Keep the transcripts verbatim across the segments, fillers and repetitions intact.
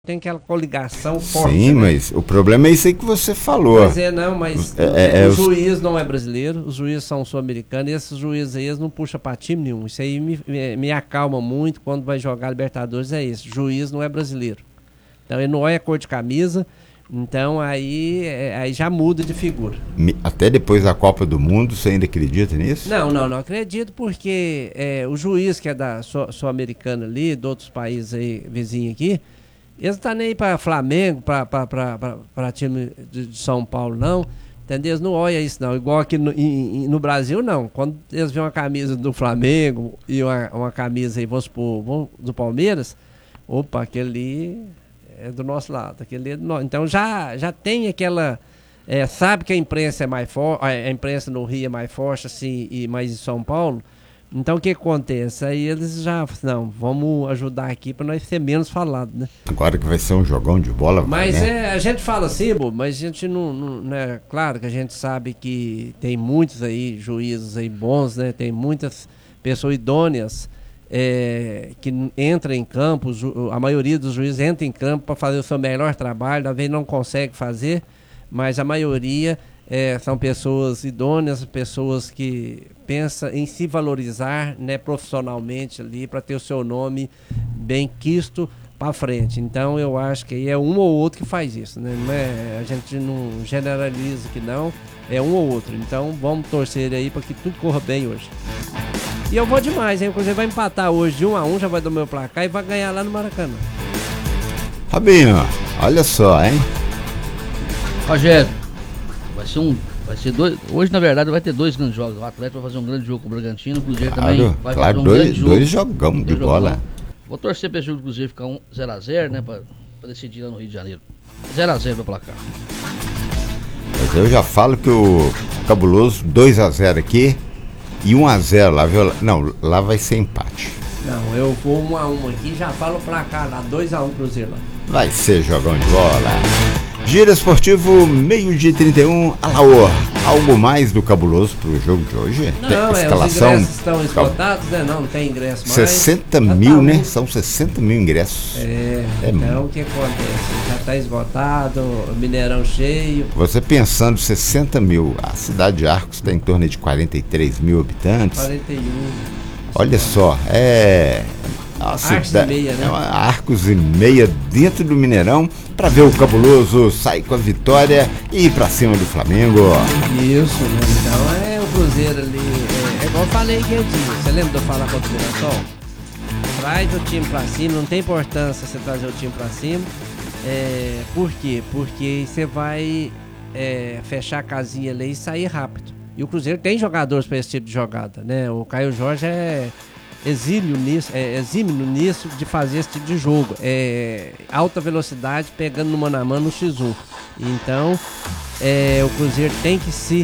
tem aquela coligação forte. Sim, né? mas o problema é isso aí que você falou. Mas é, não, mas é, é, o os... juiz não é brasileiro, os juízes são sul-americanos, e esses juízes aí eles não puxam pra time nenhum. Isso aí me, me, me acalma muito quando vai jogar Libertadores, é isso. Juiz não é brasileiro. Então ele não olha a cor de camisa, então aí, é, aí já muda de figura. Até depois da Copa do Mundo, você ainda acredita nisso? Não, não, não acredito, porque é, o juiz que é da sul-americana ali, de outros países aí, vizinho aqui, eles não estão nem para Flamengo, para time de, de São Paulo, não. Entendeu? Eles não olham isso, não. Igual aqui no, em, no Brasil, não. Quando eles veem uma camisa do Flamengo e uma, uma camisa aí, vamos supor, do Palmeiras, opa, aquele ali é do nosso lado. Aquele ali é do nosso. Então já, já tem aquela... É, sabe que a imprensa é mais forte, a imprensa no Rio é mais forte, assim, e mais em São Paulo. Então o que acontece? Aí eles já, não, vamos ajudar aqui para nós ser menos falados, né? Agora que vai ser um jogão de bola, mas né? é, a gente fala assim, bo, mas a gente não, não, né? Claro que a gente sabe que tem muitos aí juízes aí bons, né? Tem muitas pessoas idôneas é, que entram em campo, a maioria dos juízes entra em campo para fazer o seu melhor trabalho, às vezes não consegue fazer, mas a maioria é, são pessoas idôneas, pessoas que pensam em se valorizar, né, profissionalmente ali, para ter o seu nome bem quisto para frente. Então eu acho que aí é um ou outro que faz isso, né? Não é, a gente não generaliza que não, é um ou outro. Então vamos torcer aí para que tudo corra bem hoje. E eu vou demais, hein? Inclusive vai empatar hoje de um a um, já vai do meu placar e vai ganhar lá no Maracanã. Fabinho, olha só, hein? Rogério, vai ser um, vai ser dois, hoje na verdade vai ter dois grandes jogos. O Atlético vai fazer um grande jogo com o Bragantino, o Cruzeiro claro, também vai claro, fazer um dois, grande jogo. Dois jogão de dois bola. Jogão. Vou torcer para esse jogo do Cruzeiro ficar um zero a zero, né, para decidir lá no Rio de Janeiro. zero a zero para placar. Mas eu já falo que o Cabuloso dois a zero aqui e um a zero lá, viu? Não, lá vai ser empate. Não, eu vou um a um aqui, já falo o placar lá, dois a um Cruzeiro lá. Vai ser jogão de bola. Giro Esportivo, meio-dia e trinta e um, Alaor, algo mais do Cabuloso pro jogo de hoje? Não, tem é, escalação, os ingressos estão esgotados, né? Não, não tem ingresso mais. sessenta mil, tá, né? São sessenta mil ingressos. É, é então o que acontece? Já está esgotado, o Mineirão cheio. Você pensando sessenta mil, a cidade de Arcos tem em torno de quarenta e três mil habitantes. quarenta e um. Olha só, é... Arcos e meia, né? É uma Arcos e meia dentro do Mineirão para ver o Cabuloso sair com a vitória e ir para cima do Flamengo. Isso, né? Então é o Cruzeiro ali. É, é igual eu falei que eu disse. Você lembra de eu falar contra o Mirassol? Traz o time para cima, não tem importância você trazer o time para cima. É, por quê? Porque você vai é, fechar a casinha ali e sair rápido. E o Cruzeiro tem jogadores para esse tipo de jogada, né? O Caio Jorge é exímio nisso, é exímio nisso de fazer esse tipo de jogo. É alta velocidade pegando no mano a mano no xis um. Então é, o Cruzeiro tem que se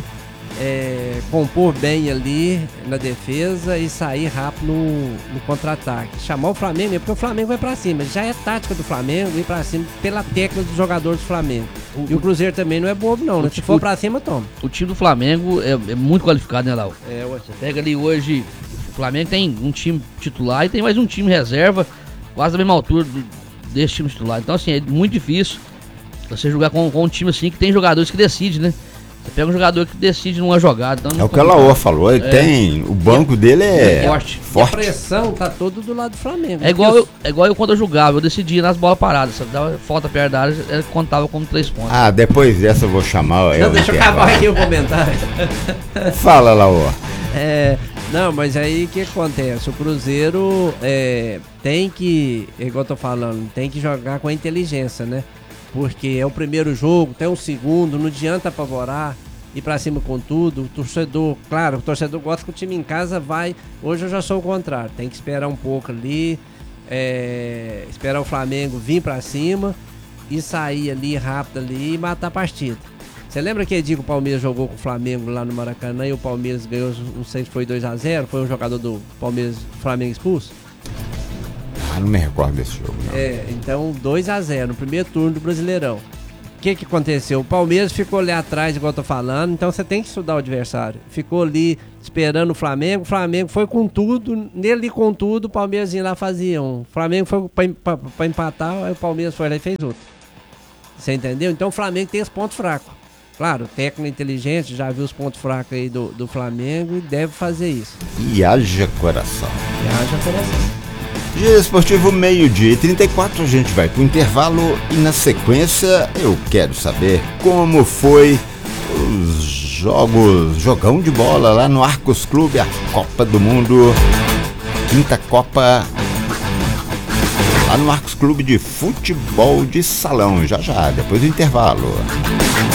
é, compor bem ali na defesa e sair rápido no, no contra-ataque. Chamar o Flamengo, porque o Flamengo vai pra cima. Já é tática do Flamengo ir pra cima pela tecla dos jogadores do Flamengo. O, e o Cruzeiro também não é bobo, não, né? Se for pra cima, toma. O time do Flamengo é, é muito qualificado, né, Lau? É, ué. Você pega ali hoje. O Flamengo tem um time titular e tem mais um time reserva, quase a mesma altura do, desse time titular. Então, assim, é muito difícil você jogar com, com um time assim que tem jogadores que decidem, né? Você pega um jogador que decide numa jogada. Então é o que a Laor falou, ele é. tem. O banco e, dele é, é forte. forte. A pressão tá todo do lado do Flamengo. É igual, eu, é igual eu quando eu jogava, eu decidia nas bolas paradas. Se dava falta perto da área, ele contava como três pontos. Ah, depois dessa eu vou chamar. Não, deixa eu acabar aqui o comentário. Fala, Laor. É. Não, mas aí o que acontece? O Cruzeiro é, tem que, igual eu tô falando, tem que jogar com a inteligência, né? Porque é o primeiro jogo, tem um segundo, não adianta apavorar, ir pra cima com tudo. O torcedor, claro, o torcedor gosta que o time em casa vai. Hoje eu já sou o contrário, tem que esperar um pouco ali, é, esperar o Flamengo vir pra cima e sair ali rápido ali e matar a partida. Você lembra que dia que o Palmeiras jogou com o Flamengo lá no Maracanã e o Palmeiras ganhou, não sei se foi dois a zero, foi um jogador do Palmeiras, Flamengo expulso? Ah, não me recordo desse jogo, não. É, então dois a zero no primeiro turno do Brasileirão. O que que aconteceu? O Palmeiras ficou ali atrás, igual eu tô falando, então você tem que estudar o adversário. Ficou ali esperando o Flamengo, o Flamengo foi com tudo, nele com tudo, o Palmeiras ia lá fazia um. O Flamengo foi pra, pra, pra empatar, aí o Palmeiras foi lá e fez outro. Você entendeu? Então o Flamengo tem os pontos fracos. Claro, o técnico inteligente já viu os pontos fracos aí do, do Flamengo e deve fazer isso. E haja coração. E haja coração. Dia Esportivo, meio-dia e trinta e quatro, a gente vai pro intervalo e na sequência eu quero saber como foi os jogos, jogão de bola lá no Arcos Clube, a Copa do Mundo, quinta Copa lá no Arcos Clube de Futebol de Salão, já já, depois do intervalo.